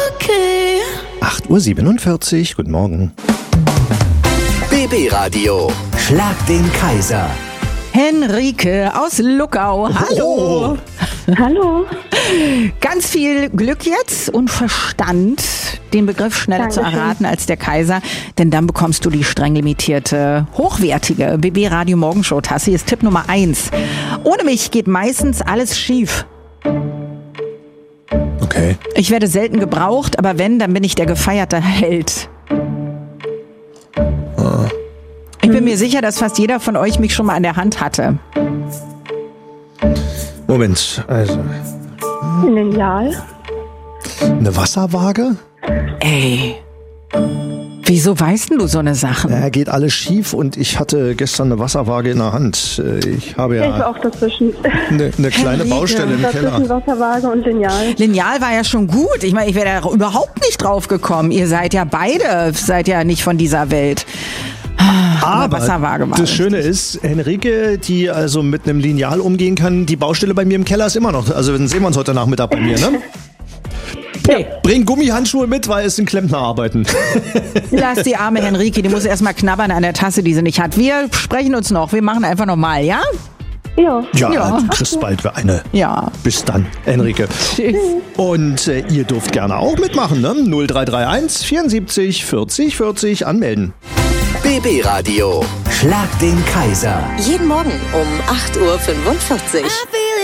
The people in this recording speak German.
okay. 8:47 Uhr, guten Morgen. BB Radio. Schlag den Kaiser. Henrike aus Luckau. Hallo. Hallo. Ganz viel Glück jetzt und Verstand, den Begriff schneller zu erraten als der Kaiser, denn dann bekommst du die streng limitierte, hochwertige BB Radio Morgenshow Tasse. Ist Tipp Nummer 1. Ohne mich geht meistens alles schief. Okay. Ich werde selten gebraucht, aber wenn, dann bin ich der gefeierte Held. Ich bin mir sicher, dass fast jeder von euch mich schon mal an der Hand hatte. Moment, also Lineal. eine Wasserwaage? Ey, wieso weißt denn du so eine Sachen? Ja, geht alles schief und ich hatte gestern eine Wasserwaage in der Hand. Ich habe Ich war ja auch dazwischen. eine kleine Henrike, Baustelle im Dazwischen Keller. Wasserwaage und Lineal. Lineal war ja schon gut. Ich meine, ich wäre da überhaupt nicht drauf gekommen. Ihr seid ja nicht von dieser Welt. Aber Wasserwaage machen. das Schöne ist, Henrike, die also mit einem Lineal umgehen kann, die Baustelle bei mir im Keller ist immer noch. Also dann sehen wir uns heute Nachmittag bei mir, ne? Hey, Bring Gummihandschuhe mit, weil es sind Klempnerarbeiten. lass die arme Henrike, die muss erstmal knabbern an der Tasse, die sie nicht hat. Wir sprechen uns noch. Wir machen einfach nochmal, ja? Ja. Ja, du kriegst bald eine. Ja. Bis dann, Henrike. Tschüss. Und ihr dürft gerne auch mitmachen, ne? 0331 74 40 40 anmelden. BB Radio. Schlag den Kaiser. Jeden Morgen um 8:45 Uhr.